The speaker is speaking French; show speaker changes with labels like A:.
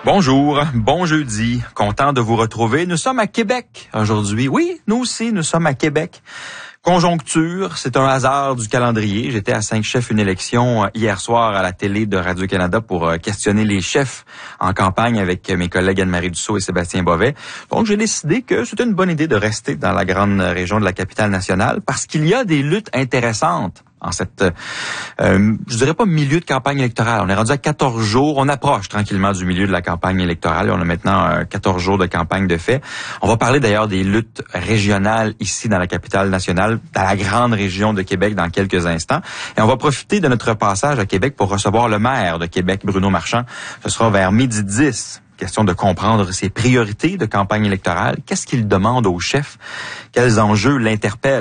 A: Bonjour, bon jeudi, content de vous retrouver. Nous sommes à Québec aujourd'hui. Oui, nous aussi, nous sommes à Québec. Conjoncture, c'est un hasard du calendrier. J'étais à 5 chefs une élection hier soir à la télé de Radio-Canada pour questionner les chefs en campagne avec mes collègues Anne-Marie Dussault et Sébastien Bovet. Donc, j'ai décidé que c'était une bonne idée de rester dans la grande région de la capitale nationale parce qu'il y a des luttes intéressantes en cette, je dirais pas milieu de campagne électorale. On est rendu à 14 jours. On approche tranquillement du milieu de la campagne électorale. On a maintenant 14 jours de campagne de fait. On va parler d'ailleurs des luttes régionales ici dans la capitale nationale, dans la grande région de Québec dans quelques instants. Et on va profiter de notre passage à Québec pour recevoir le maire de Québec, Bruno Marchand. Ce sera vers 12h10. Question de comprendre ses priorités de campagne électorale. Qu'est-ce qu'il demande aux chefs? Quels enjeux l'interpellent?